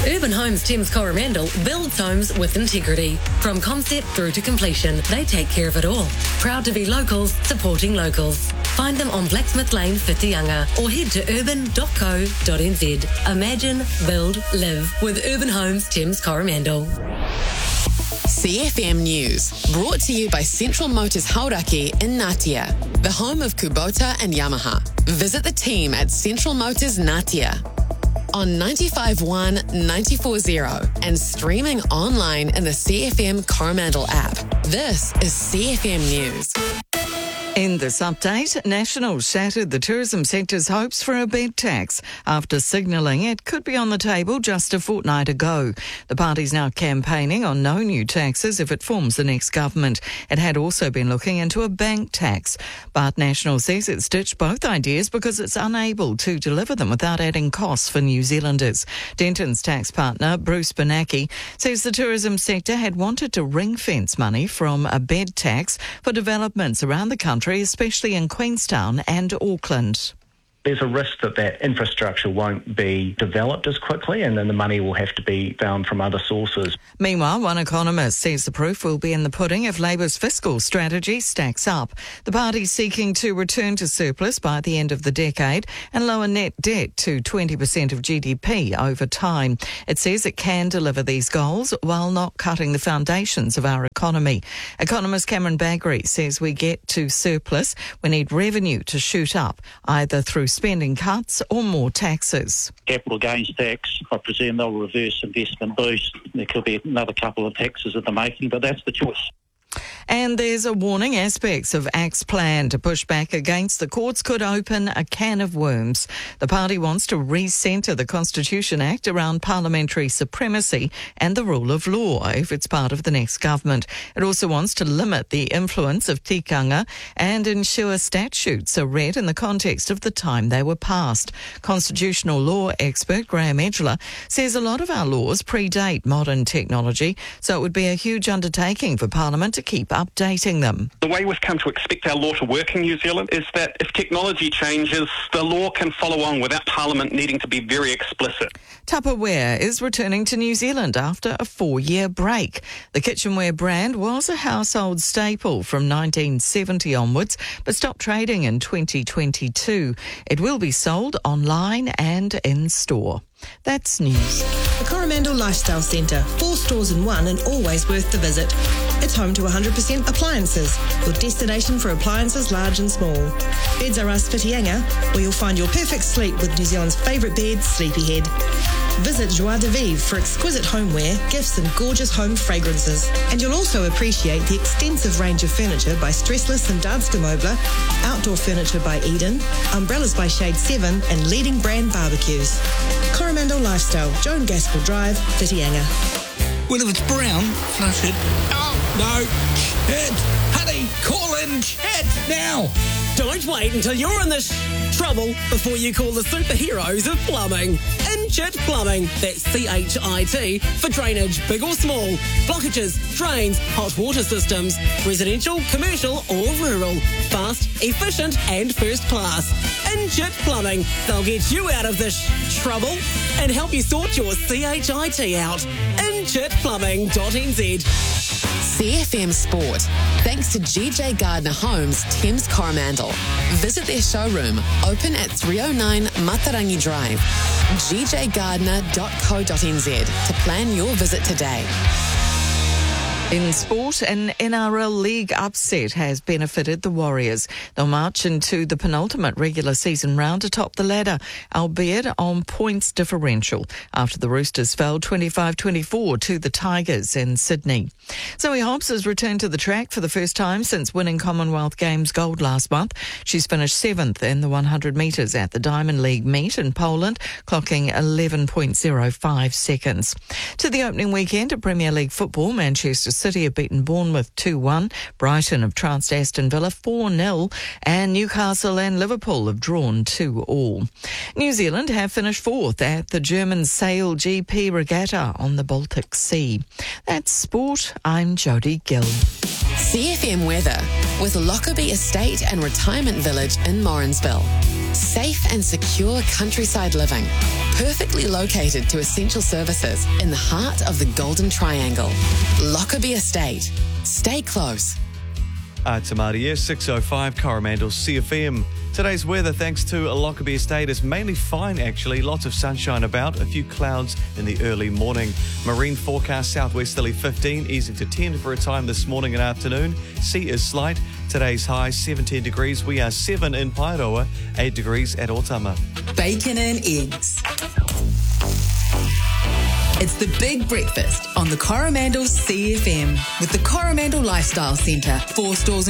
Urban Homes Thames Coromandel builds homes with integrity. From concept through to completion, they take care of it all. Proud to be locals, supporting locals. Find them on Blacksmith Lane, Whitianga, or head to urban.co.nz. Imagine, build, live with Urban Homes Thames Coromandel. CFM News, brought to you by Central Motors Hauraki in Ngatea, the home of Kubota and Yamaha. Visit the team at Central Motors Ngatea on 95.1, 94.0 and streaming online in the CFM Coromandel app. This is CFM News. In this update, Nationals shattered the tourism sector's hopes for a bed tax after signalling it could be on the table just a fortnight ago. The party's now campaigning on no new taxes if it forms the next government. It had also been looking into a bank tax, but National says it's ditched both ideas because it's unable to deliver them without adding costs for New Zealanders. Denton's tax partner, Bruce Benaki, says the tourism sector had wanted to ring-fence money from a bed tax for developments around the country, especially in Queenstown and Auckland. There's a risk that infrastructure won't be developed as quickly, and then the money will have to be found from other sources. Meanwhile, one economist says the proof will be in the pudding if Labour's fiscal strategy stacks up. The party's seeking to return to surplus by the end of the decade and lower net debt to 20% of GDP over time. It says it can deliver these goals while not cutting the foundations of our economy. Economist Cameron Baggery says we get to surplus, we need revenue to shoot up, either through spending cuts or more taxes. Capital gains tax, I presume they'll reverse investment boost. There could be another couple of taxes in the making, but that's the choice. And there's a warning aspects of ACT's plan to push back against the courts could open a can of worms. The party wants to re-centre the Constitution Act around parliamentary supremacy and the rule of law if it's part of the next government. It also wants to limit the influence of tikanga and ensure statutes are read in the context of the time they were passed. Constitutional law expert Graham Edgeler says a lot of our laws predate modern technology, so it would be a huge undertaking for Parliament to keep updating them. The way we've come to expect our law to work in New Zealand is that if technology changes, the law can follow on without Parliament needing to be very explicit. Tupperware is returning to New Zealand after a 4-year break. The kitchenware brand was a household staple from 1970 onwards, but stopped trading in 2022. It will be sold online and in store. That's news. The Coromandel Lifestyle Centre, 4 stores in one and always worth the visit. It's home to 100% appliances, your destination for appliances large and small. Beds R Us Whitianga, where you'll find your perfect sleep with New Zealand's favourite bed, Sleepyhead. Visit Joie de Vivre for exquisite homeware, gifts and gorgeous home fragrances. And you'll also appreciate the extensive range of furniture by Stressless and Danske Möbler, outdoor furniture by Eden, umbrellas by Shade 7 and leading brand barbecues. Coromandel Lifestyle, Joan Gaskell Drive, Whitianga. Well, if it's brown, flush it. Oh, no. Chat. Honey, call in chat now. Don't wait until you're in this trouble before you call the superheroes of plumbing. Inchit Plumbing, that's CHIT, for drainage, big or small, blockages, drains, hot water systems, residential, commercial or rural, fast, efficient and first class. Inchit Plumbing, they'll get you out of this trouble and help you sort your CHIT out. InchitPlumbing.nz. CFM Sport, thanks to GJ Gardner Homes, Thames Coromandel. Visit their showroom, open at 309 Matarangi Drive, gjgardner.co.nz to plan your visit today. In sport, an NRL League upset has benefited the Warriors. They'll march into the penultimate regular season round atop the ladder, albeit on points differential, after the Roosters fell 25-24 to the Tigers in Sydney. Zoe Hobbs has returned to the track for the first time since winning Commonwealth Games gold last month. She's finished 7th in the 100 metres at the Diamond League meet in Poland, clocking 11.05 seconds. To the opening weekend of Premier League football, Manchester City have beaten Bournemouth 2-1, Brighton have trounced Aston Villa 4-0, and Newcastle and Liverpool have drawn 2-2. New Zealand have finished 4th at the German Sail GP regatta on the Baltic Sea. That's sport. I'm Jodie Gill. CFM weather with Lockerbie Estate and Retirement Village in Morrinsville. Safe and secure countryside living. Perfectly located to essential services in the heart of the Golden Triangle. Lockerbie Estate. Stay close. Tamaria, 6:05, Coromandel CFM. Today's weather, thanks to Lockerbie Estate, is mainly fine actually. Lots of sunshine about, a few clouds in the early morning. Marine forecast southwesterly 15, easing to 10 for a time this morning and afternoon. Sea is slight. Today's high 17 degrees. We are 7 in Paeroa, 8 degrees at Otama. Bacon and eggs. It's the big breakfast on the Coromandel CFM with the Coromandel Lifestyle Centre. 4 stores